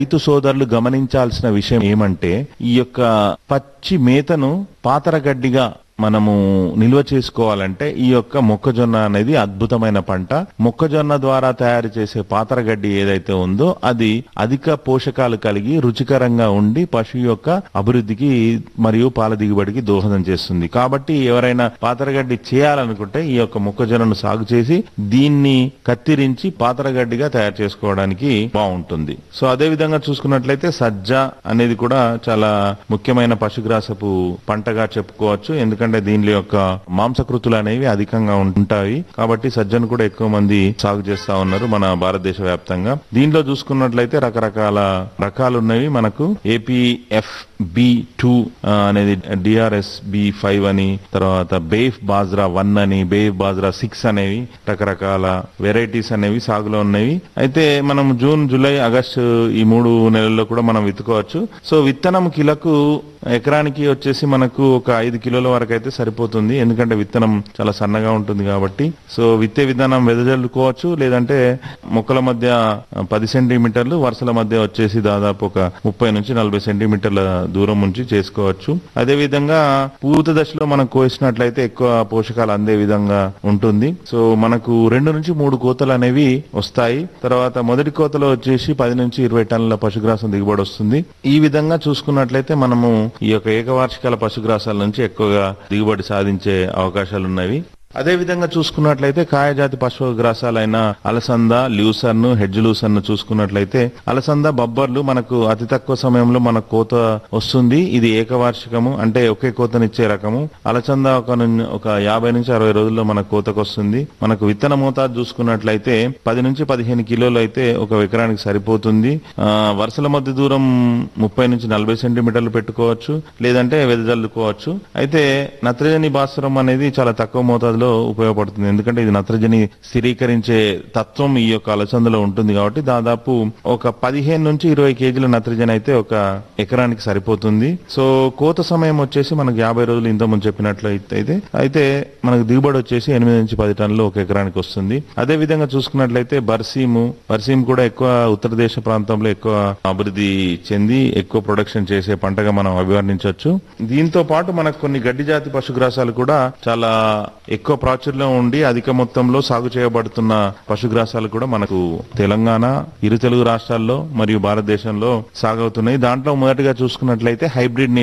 రైతు సోదరులు గమనించాల్సిన విషయం ఏమంటే ఈ యొక్క పచ్చి మేతను పాతరగడ్డిగా మనము నిల్వ చేసుకోవాలంటే ఈ యొక్క మొక్కజొన్న అనేది అద్భుతమైన పంట. మొక్కజొన్న ద్వారా తయారు చేసే పాతరగడ్డి ఏదైతే ఉందో అది అధిక పోషకాలు కలిగి రుచికరంగా ఉండి పశువు యొక్క అభివృద్ధికి మరియు పాల దిగుబడికి దోహదం చేస్తుంది. కాబట్టి ఎవరైనా పాతరగడ్డి చేయాలనుకుంటే ఈ యొక్క మొక్కజొన్నను సాగు చేసి దీన్ని కత్తిరించి పాతరగడ్డిగా తయారు చేసుకోవడానికి బాగుంటుంది. సో అదే విధంగా చూసుకున్నట్లయితే సజ్జ అనేది కూడా చాలా ముఖ్యమైన పశుగ్రాసపు పంటగా చెప్పుకోవచ్చు. ఎందుకంటే దీనిలో యొక్క మాంసకృతులు అనేవి అధికంగా ఉంటాయి కాబట్టి సజ్జను కూడా ఎక్కువ మంది సాగు చేస్తా ఉన్నారు మన భారతదేశ వ్యాప్తంగా. దీనిలో చూసుకున్నట్లయితే రకరకాల రకాలు ఉన్నవి. మనకు ఏపీఎఫ్ B2 అనేది డిఆర్ఎస్ B5 అని, తర్వాత బేఫ్ బాజ్రా 1 అని, బేఫ్ బాజ్రా 6 అనేవి రకరకాల వెరైటీస్ అనేవి సాగులో ఉన్నవి. అయితే మనం జూన్, జూలై, ఆగస్టు ఈ 3 నెలల్లో కూడా మనం విత్తుకోవచ్చు. సో విత్తనం కిలకు ఎకరానికి వచ్చేసి మనకు ఒక 5 కిలోల వరకు అయితే సరిపోతుంది. ఎందుకంటే విత్తనం చాలా సన్నగా ఉంటుంది కాబట్టి. సో విత్తే విధానం వెదజల్లుకోవచ్చు, లేదంటే మొక్కల మధ్య 10 సెంటీమీటర్లు, వరుసల మధ్య వచ్చేసి దాదాపు ఒక 30 నుంచి 40 సెంటీమీటర్ల దూరం నుంచి చేసుకోవచ్చు. అదే విధంగా పూత దశలో మనం కోసినట్లయితే ఎక్కువ పోషకాలు అందే విధంగా ఉంటుంది. సో మనకు 2 నుంచి 3 కోతలు అనేవి వస్తాయి. తర్వాత మొదటి కోతలో వచ్చేసి 10 నుంచి 20 టన్నుల పశుగ్రాసం దిగుబడి వస్తుంది. ఈ విధంగా చూసుకున్నట్లయితే మనము ఈ యొక్క ఏకవార్షికాల పశుగ్రాసాల నుంచి ఎక్కువగా దిగుబడి సాధించే అవకాశాలు ఉన్నవి. అదే విధంగా చూసుకున్నట్లయితే కాయజాతి పశుగ్రాసాలైన అలసంద, ల్యూసర్న్, హెడ్జ్ లూసర్న్ చూసుకున్నట్లయితే అలసంద, బొబ్బర్లు మనకు అతి తక్కువ సమయంలో మనకు కోత వస్తుంది. ఇది ఏకవార్షికము, అంటే ఒకే కోతనిచ్చే రకము. అలసంద ఒక 50 నుంచి 60 రోజుల్లో మనకు కోతకు వస్తుంది. మనకు విత్తన మోతాదు చూసుకున్నట్లయితే 10 నుంచి 15 కిలోలు అయితే ఒక ఎకరానికి సరిపోతుంది. వరుసల మధ్య దూరం 30 నుంచి 40 సెంటీమీటర్లు పెట్టుకోవచ్చు, లేదంటే వెదజల్లుకోవచ్చు. అయితే నత్రజని, భాస్వరం అనేది చాలా తక్కువ మోతాదు ఉపయోగపడుతుంది. ఎందుకంటే ఇది నత్రజని స్థిరీకరించే తత్వం ఈ యొక్క అలసందలో ఉంటుంది కాబట్టి దాదాపు ఒక 15 నుంచి 20 కేజీల నత్రజని అయితే ఒక ఎకరానికి సరిపోతుంది. సో కోత సమయం వచ్చేసి మనకు 50 రోజులు ఇంతకుముందు చెప్పినట్లయితే మనకు దిగుబడి వచ్చేసి 8 నుంచి 10 టన్నులు ఒక ఎకరానికి వస్తుంది. అదే విధంగా చూసుకున్నట్లయితే బర్సీమ్ కూడా ఎక్కువ ఉత్తర దేశ ప్రాంతంలో ఎక్కువ అభివృద్ధి చెంది ఎక్కువ ప్రొడక్షన్ చేసే పంటగా మనం అభివర్ణించవచ్చు. దీంతో పాటు మనకు కొన్ని గడ్డి జాతి పశుగ్రాసాలు కూడా చాలా ఎక్కువ ప్రాచుర్యం ఉండి అధిక మొత్తంలో సాగు చేయబడుతున్న పశుగ్రాసాలు కూడా మనకు తెలంగాణ, ఇరు తెలుగు రాష్ట్రాల్లో మరియు భారతదేశంలో సాగవుతున్నాయి. దాంట్లో మొదటిగా చూసుకున్నట్లయితే హైబ్రిడ్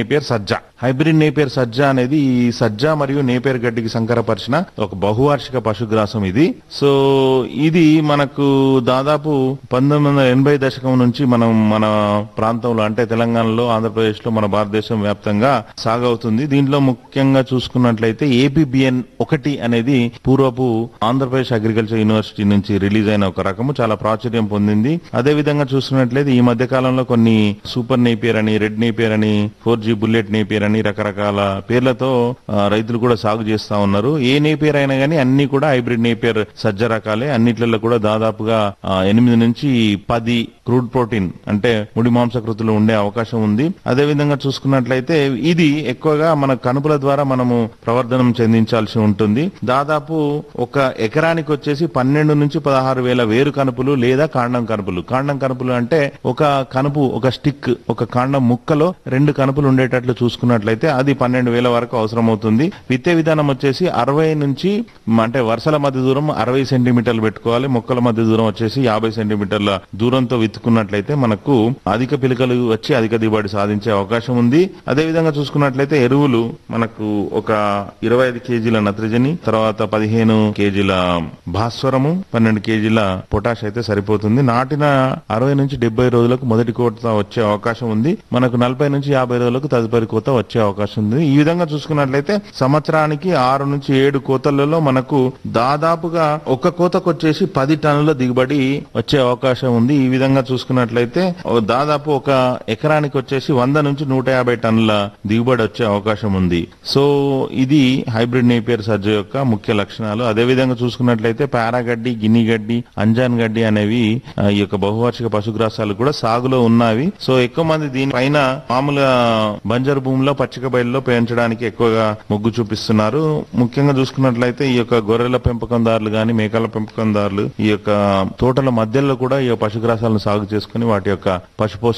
నేపియర్ సజ్జ అనేది ఈ సజ్జ మరియు నేపియర్ గడ్డికి సంకరపరిచిన ఒక బహువార్షిక పశుగ్రాసం ఇది. సో ఇది మనకు దాదాపు 1980 దశకం నుంచి మన ప్రాంతంలో అంటే తెలంగాణలో, ఆంధ్రప్రదేశ్ లో, మన భారతదేశం వ్యాప్తంగా సాగవుతుంది. దీంట్లో ముఖ్యంగా చూసుకున్నట్లయితే APBN 1 అనేది పూర్వపు ఆంధ్రప్రదేశ్ అగ్రికల్చర్ యూనివర్సిటీ నుంచి రిలీజ్ అయిన ఒక రకము, చాలా ప్రాచుర్యం పొందింది. అదే విధంగా చూసుకున్నట్లయితే ఈ మధ్య కాలంలో కొన్ని సూపర్ నేపియర్ అని, రెడ్ నేపియర్ అని, 4G బుల్లెట్ నేపియర్ అని రకరకాల పేర్లతో రైతులు కూడా సాగు చేస్తా ఉన్నారు. ఏ నేపియర్ అయినా కానీ అన్ని కూడా హైబ్రిడ్ నేపియర్ సజ్జ రకాలే. అన్నిట్లలో కూడా దాదాపుగా 8 నుంచి 10 క్రూడ్ ప్రోటీన్ అంటే ముడి మాంసకృతులు ఉండే అవకాశం ఉంది. అదే విధంగా చూసుకున్నట్లయితే ఇది ఎక్కువగా మన కనుపుల ద్వారా మనము ప్రవర్ధనం చెందించాల్సి ఉంటుంది. దాదాపు ఒక ఎకరానికి వచ్చేసి 12 నుంచి 16 వేల వేరు కనుపులు లేదా కాండం కనుపులు అంటే ఒక కనుపు, ఒక స్టిక్, ఒక కాండం ముక్కలో 2 కనుపులు ఉండేటట్లు చూసుకున్నట్లయితే అది 12,000 వరకు అవసరం అవుతుంది. విత్తే విధానం వచ్చేసి 60 నుంచి అంటే వరుసల మధ్య దూరం 60 సెంటీమీటర్లు పెట్టుకోవాలి. మొక్కల మధ్య దూరం వచ్చేసి 50 సెంటీమీటర్ల దూరంతో విత్తుకున్నట్లయితే మనకు అధిక పిలకలు వచ్చి అధిక దిగుబడి సాధించే అవకాశం ఉంది. అదే విధంగా చూసుకున్నట్లయితే ఎరువులు మనకు ఒక 25 కేజీల నత్రజని, తర్వాత 15 కేజీల భాస్వరము, 12 కేజీల పొటాష్ అయితే సరిపోతుంది. నాటిన 60 నుంచి 70 రోజులకు మొదటి కోత వచ్చే అవకాశం ఉంది. మనకు 40 నుంచి 50 రోజులకు తదుపరి కోత వచ్చే అవకాశం ఉంది. ఈ విధంగా చూసుకున్నట్లయితే సంవత్సరానికి 6 నుంచి 7 కోతలలో మనకు దాదాపుగా ఒక కోతకు వచ్చేసి 10 టన్నుల దిగుబడి వచ్చే అవకాశం ఉంది. ఈ విధంగా చూసుకున్నట్లయితే దాదాపు ఒక ఎకరానికి వచ్చేసి 100 నుంచి 150 టన్నుల దిగుబడి వచ్చే అవకాశం ఉంది. సో ఇది హైబ్రిడ్ నేపియర్ సజ్జ యొక్క ముఖ్య లక్షణాలు. అదే విధంగా చూసుకున్నట్లయితే పారాగడ్డి, గిన్ని గడ్డి, అంజాన్ గడ్డి అనేవి ఈ యొక్క బహువార్షిక పశుగ్రాసాలు కూడా సాగులో ఉన్నవి. సో ఎక్కువ మంది దీనిపైన మామూలుగా బంజరు భూమిలో, పచ్చిక బయలులో పెంచడానికి ఎక్కువగా మొగ్గు చూపిస్తున్నారు. ముఖ్యంగా చూసుకున్నట్లయితే ఈ యొక్క గొర్రెల పెంపకందారులు గాని, మేకల పెంపకందారులు ఈ యొక్క తోటల మధ్యలో కూడా ఈ పశుగ్రాసాలను సాగు సాగు చేసుకుని వాటి యొక్క పశుపోషణ